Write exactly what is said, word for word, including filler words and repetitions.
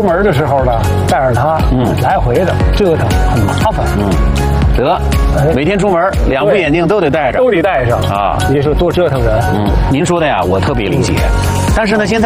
出门的时候呢，带着它，嗯，来回的折腾很麻烦， 嗯，得，每天出门两副眼镜都得戴着， 都得戴上啊。 你说多折腾人。 嗯，您说的呀，我特别理解。但是呢，现在。